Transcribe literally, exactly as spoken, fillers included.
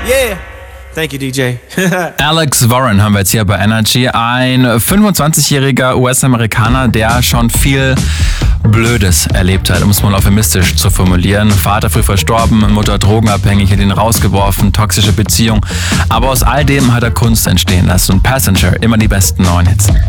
Yeah. Thank you, D J. Alex Warren haben wir jetzt hier bei Energy. Ein fünfundzwanzigjähriger U S-Amerikaner, der schon viel Blödes erlebt hat, um es mal euphemistisch zu formulieren. Vater früh verstorben, Mutter drogenabhängig, hat ihn rausgeworfen, toxische Beziehung. Aber aus all dem hat er Kunst entstehen lassen. Und Passenger, immer die besten neuen Hits.